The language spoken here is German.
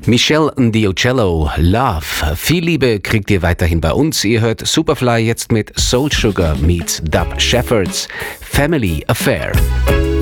Michelle D'Ocello, Love. Viel Liebe kriegt ihr weiterhin bei uns. Ihr hört Superfly jetzt mit Soul Sugar meets Dub Shepherds, Family Affair.